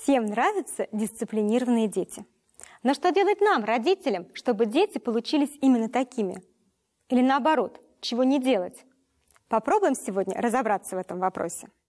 Всем нравятся дисциплинированные дети. Но что делать нам, родителям, чтобы дети получились именно такими? Или наоборот, чего не делать? Попробуем сегодня разобраться в этом вопросе.